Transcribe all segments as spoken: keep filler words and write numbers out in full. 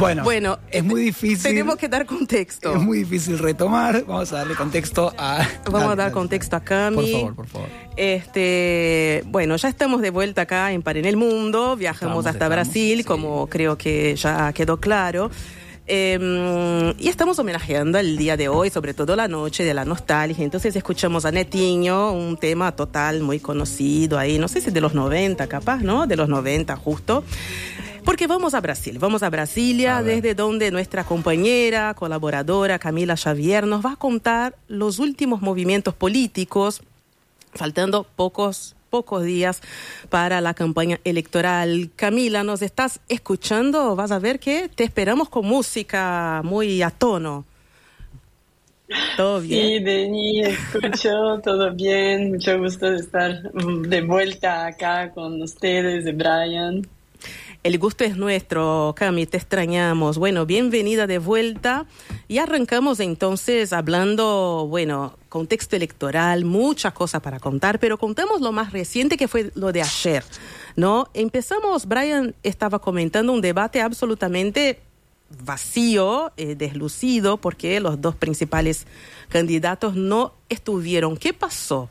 Bueno, Bueno, es muy difícil. Tenemos que dar contexto. Es muy difícil retomar. Vamos a darle contexto a... Vamos dale, a dar dale, contexto dale. a Cami. Por favor, por favor. Este, bueno, ya estamos de vuelta acá en Par en el Mundo. Viajamos Estamos, hasta estamos, Brasil, sí. como creo que ya quedó claro. Eh, y estamos homenajeando el día de hoy, sobre todo la noche de la nostalgia. Entonces escuchamos a Netinho, un tema total muy conocido ahí, no sé si de los noventa capaz, ¿no? De los noventa justo. Porque vamos a Brasil, vamos a Brasilia, A ver. desde donde nuestra compañera, colaboradora Camila Xavier nos va a contar los últimos movimientos políticos, faltando pocos pocos días para la campaña electoral. Camila, ¿nos estás escuchando? Vas a ver que te esperamos con música muy a tono. ¿Todo bien? Sí, Deni, escucho, todo bien. Mucho gusto de estar de vuelta acá con ustedes, de Brian. El gusto es nuestro, Cami, te extrañamos. Bueno, bienvenida de vuelta. Y arrancamos entonces hablando, bueno, contexto electoral, muchas cosas para contar, pero contamos lo más reciente que fue lo de ayer, ¿no? Empezamos, Brian estaba comentando un debate absolutamente vacío, eh, deslucido, porque los dos principales candidatos no estuvieron. ¿Qué pasó?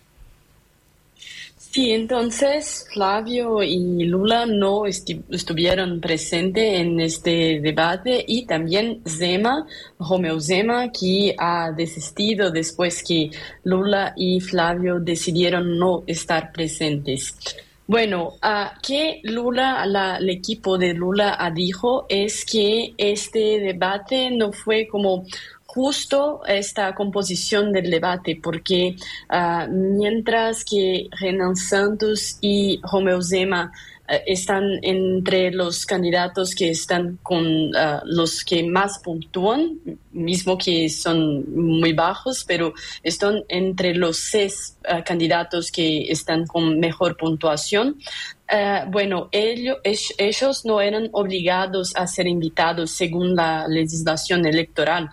Sí, entonces Flavio y Lula no esti- estuvieron presentes en este debate y también Zema, Romeu Zema, que ha desistido después que Lula y Flavio decidieron no estar presentes. Bueno, uh, que Lula, la, el equipo de Lula ha dicho es que este debate no fue como justo esta composición del debate, porque uh, mientras que Renan Santos y Romeu Zema uh, están entre los candidatos que están con uh, los que más puntúan, mismo que son muy bajos, pero están entre los seis uh, candidatos que están con mejor puntuación. Uh, bueno, ellos, ellos no eran obligados a ser invitados según la legislación electoral.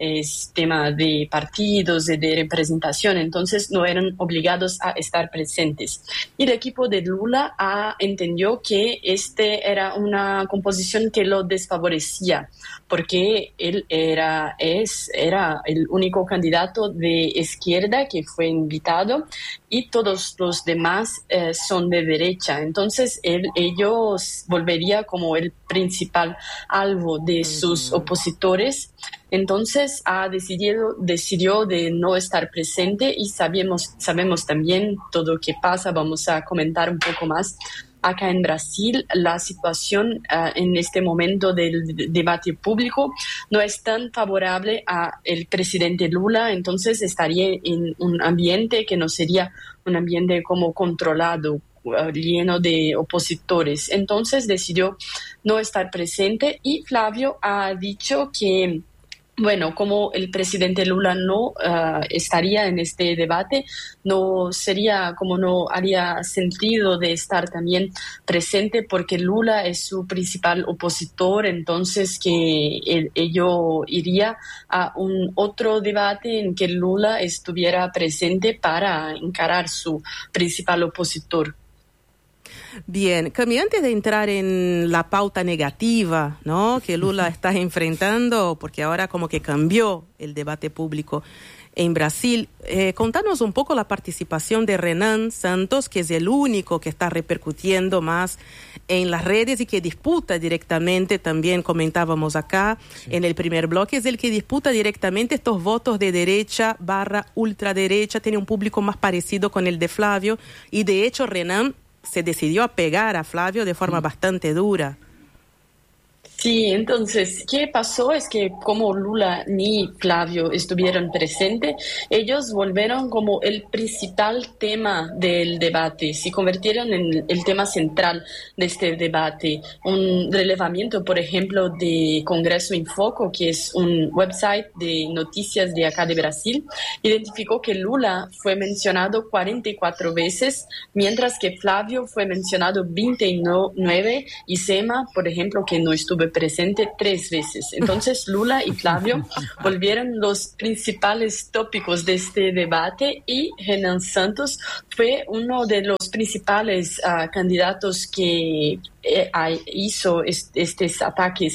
Es tema de partidos y de representación, entonces no eran obligados a estar presentes. Y el equipo de Lula ha entendió que este era una composición que lo desfavorecía, porque él era, es, era el único candidato de izquierda que fue invitado y todos los demás eh, son de derecha. Entonces él, ellos volvería como el principal alvo de sus opositores. Entonces ha decidido, decidió de no estar presente y sabemos, sabemos también todo lo que pasa. Vamos a comentar un poco más. Acá en Brasil, la situación uh, en este momento del d- debate público no es tan favorable al presidente Lula, entonces estaría en un ambiente que no sería un ambiente como controlado, uh, lleno de opositores. Entonces decidió no estar presente y Flavio ha dicho que bueno, como el presidente Lula no uh, estaría en este debate, no sería, como no haría sentido de estar también presente porque Lula es su principal opositor, entonces que él, ello iría a un otro debate en que Lula estuviera presente para encarar su principal opositor. Bien, Cami, antes de entrar en la pauta negativa, ¿no?, que Lula está enfrentando, porque ahora como que cambió el debate público en Brasil, eh, contanos un poco la participación de Renan Santos, que es el único que está repercutiendo más en las redes y que disputa directamente, también comentábamos acá sí. en el primer bloque, es el que disputa directamente estos votos de derecha barra ultraderecha, tiene un público más parecido con el de Flavio y de hecho Renan se decidió a pegar a Flavio de forma bastante dura. Sí, entonces, ¿qué pasó? Es que como Lula ni Flavio estuvieron presentes, ellos volvieron como el principal tema del debate, se convirtieron en el tema central de este debate. Un relevamiento, por ejemplo, de Congreso Infoco, que es un website de noticias de acá de Brasil, identificó que Lula fue mencionado cuarenta y cuatro veces, mientras que Flavio fue mencionado veintinueve y Zema, por ejemplo, que no estuvo presente tres veces. Entonces Lula y Flavio volvieron los principales tópicos de este debate y Renan Santos fue uno de los principales uh, candidatos que eh, hizo est- estos ataques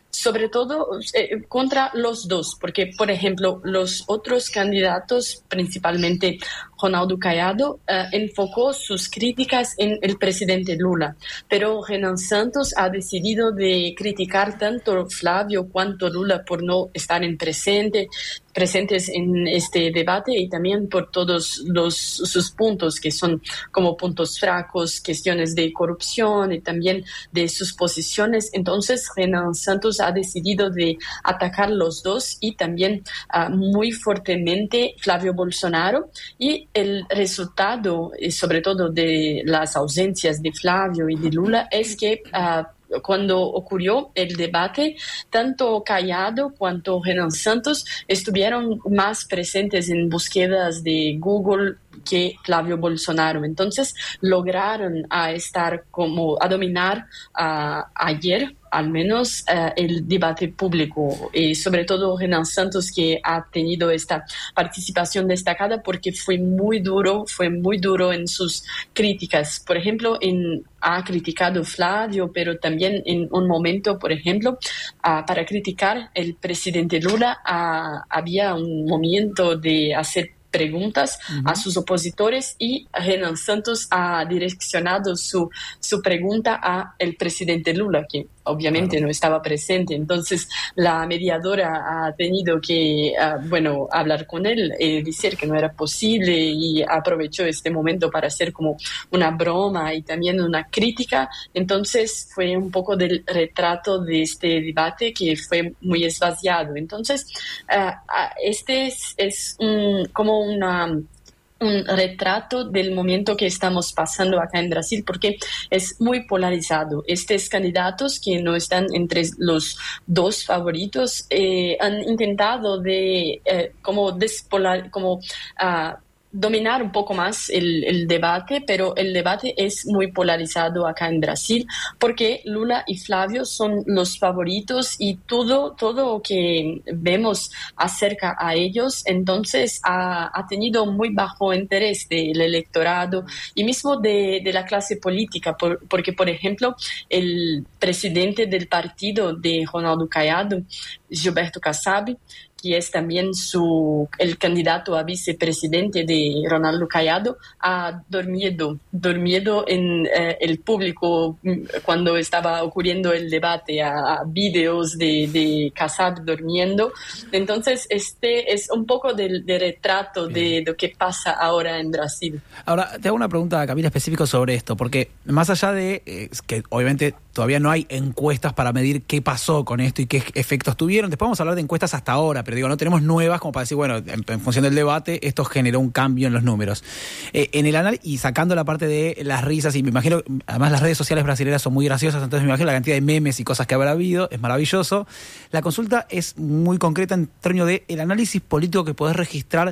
sobre todo eh, contra los dos, porque, por ejemplo, los otros candidatos, principalmente Ronaldo Caiado, eh, enfocó sus críticas en el presidente Lula, pero Renan Santos ha decidido de criticar tanto Flavio cuanto Lula por no estar en presente, presentes en este debate y también por todos los, sus puntos que son como puntos fracos, cuestiones de corrupción y también de sus posiciones. Entonces, Renan Santos ha decidido de atacar los dos y también uh, muy fuertemente Flavio Bolsonaro, y el resultado, y sobre todo de las ausencias de Flavio y de Lula, es que uh, cuando ocurrió el debate, tanto Caiado cuanto Renan Santos estuvieron más presentes en búsquedas de Google que Flavio Bolsonaro. Entonces lograron a estar como a dominar uh, ayer al menos uh, el debate público, y sobre todo Renan Santos, que ha tenido esta participación destacada porque fue muy duro, fue muy duro en sus críticas. Por ejemplo, en, ha criticado Flavio, pero también en un momento, por ejemplo, uh, para criticar el presidente Lula, uh, había un momento de hacer preguntas uh-huh. a sus opositores, y Renan Santos ha direccionado su, su pregunta a el presidente Lula, que obviamente claro. no estaba presente. Entonces la mediadora ha tenido que uh, bueno, hablar con él y decir que no era posible, y aprovechó este momento para hacer como una broma y también una crítica. Entonces fue un poco del retrato de este debate que fue muy esvaziado. Entonces uh, este es, es un, como una un retrato del momento que estamos pasando acá en Brasil, porque es muy polarizado. Estos candidatos que no están entre los dos favoritos eh, han intentado de eh, como despolar, como uh, dominar un poco más el, el debate, pero el debate es muy polarizado acá en Brasil, porque Lula y Flavio son los favoritos, y todo todo lo que vemos acerca a ellos, entonces ha, ha tenido muy bajo interés del electorado y mismo de, de la clase política, por, porque, por ejemplo, el presidente del partido de Ronaldo Caiado, Gilberto Kassab, que es también su, el candidato a vicepresidente de Ronaldo Caiado, ha dormido, dormido en eh, el público cuando estaba ocurriendo el debate, a, a videos de, de Kassab durmiendo. Entonces, este es un poco del de retrato de lo que pasa ahora en Brasil. Ahora, te hago una pregunta, Camila, específica sobre esto, porque más allá de eh, que obviamente todavía no hay encuestas para medir qué pasó con esto y qué efectos tuvieron, después vamos a hablar de encuestas hasta ahora, pero digo, no tenemos nuevas como para decir, bueno, en, en función del debate, esto generó un cambio en los números. Eh, en el análisis, y sacando la parte de las risas, y me imagino, además las redes sociales brasileñas son muy graciosas, entonces me imagino la cantidad de memes y cosas que habrá habido, es maravilloso. La consulta es muy concreta en términos de el análisis político que podés registrar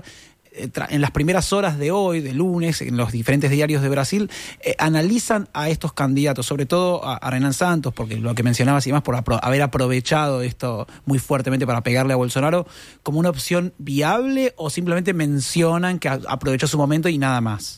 en las primeras horas de hoy, de lunes, en los diferentes diarios de Brasil, eh, analizan a estos candidatos, sobre todo a, a Renan Santos, porque lo que mencionabas y más por apro- haber aprovechado esto muy fuertemente para pegarle a Bolsonaro, como una opción viable, o simplemente mencionan que a- aprovechó su momento y nada más.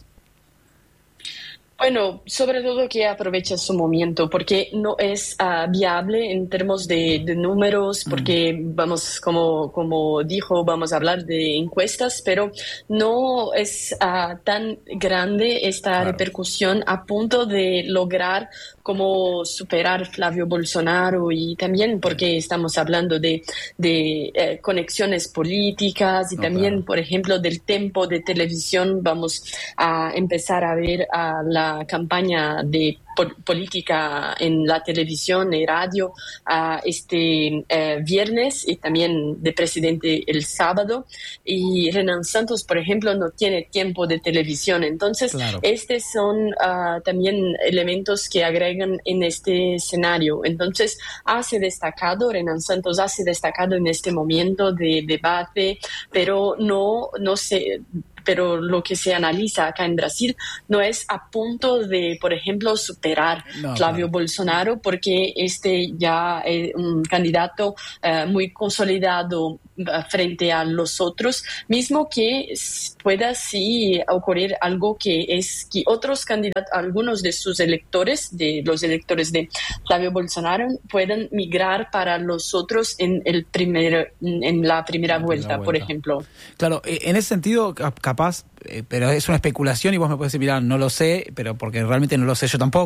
Bueno, sobre todo que aproveche su momento, porque no es uh, viable en términos de, de números, porque mm. vamos, como, como dijo, vamos a hablar de encuestas, pero no es uh, tan grande esta claro. repercusión a punto de lograr como superar Flavio Bolsonaro, y también porque estamos hablando de, de eh, conexiones políticas y no, también, claro. por ejemplo, del tiempo de televisión. Vamos a empezar a ver a la campaña de po- política en la televisión y radio uh, este uh, viernes, y también de presidente el sábado, y Renan Santos, por ejemplo, no tiene tiempo de televisión. Entonces, claro. estos son uh, también elementos que agregan en este escenario. Entonces, hace destacado, Renan Santos hace destacado en este momento de debate, pero no, no se... pero lo que se analiza acá en Brasil no es a punto de, por ejemplo, superar no, Flavio claro. Bolsonaro, porque este ya es un candidato uh, muy consolidado frente a los otros, mismo que pueda sí ocurrir algo que es que otros candidatos, algunos de sus electores, de los electores de Flavio Bolsonaro, puedan migrar para los otros en el primer, en la primera, la vuelta, primera por vuelta. ejemplo. Claro, en ese sentido, capaz, eh, pero es una especulación y vos me puedes decir, mira, no lo sé, pero porque realmente no lo sé yo tampoco.